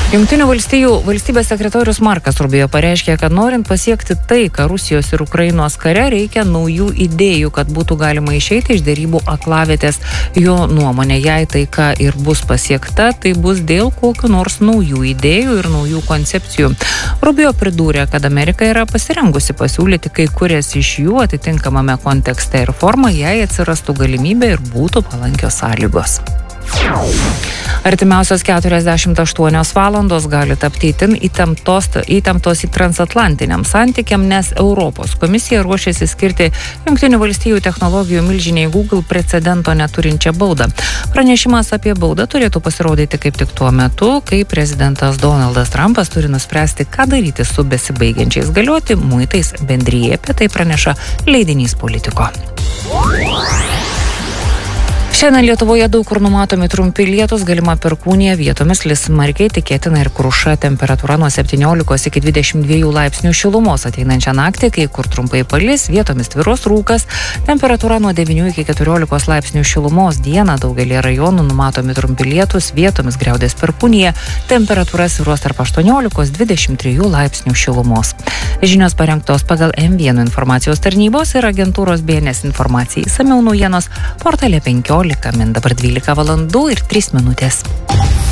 Jungtinių valstijų valstybės sekretorius Markas Rubio pareiškė, kad norint pasiekti taiką Rusijos ir Ukrainos kare, reikia naujų idėjų, kad būtų galima išeiti iš derybų aklavietės. Jo nuomonė, jei taika ir bus pasiekta, tai bus dėl kokių nors naujų idėjų ir naujų koncepcijų. Rubio pridūrė, kad Amerika yra pasirengusi pasiūlyti kai kurias iš jų atitinkamame kontekste ir forma, jei atsirastų galimybė ir būtų palankios sąlygos. Artimiausios 48 valandos gali tapti itin įtemptos į transatlantiniam santykiam, nes Europos komisija ruošiasi skirti Jungtinių valstijų technologijų milžiniai Google precedento neturinčią baudą. Pranešimas apie baudą turėtų pasirodyti kaip tik tuo metu, kai prezidentas Donaldas Trumpas turi nuspręsti, ką daryti su besibaigiančiais galioti muitais bendrijai. Apie tai praneša leidinys Politico. Šiandien Lietuvoje daug kur numatomi trumpi lietūs, galima perkūnija, vietomis lis smarkiai, tikėtina ir kruša, temperatūra nuo 17 iki 22 laipsnių šilumos. Ateinančią naktį, kai kur trumpai palis, vietomis tvyros rūkas, temperatūra nuo 9 iki 14 laipsnių šilumos. Dieną daugelį rajonų numatomi trumpi lietūs, vietomis griaudės perkūnija, temperatūra svyruos tarp 18-23 laipsnių šilumos. Žinios parengtos pagal M1 informacijos tarnybos ir agentūros BNS informacijai. Išsamiau naujienos portale 15. Dabar 12 valandų ir 3 minutės.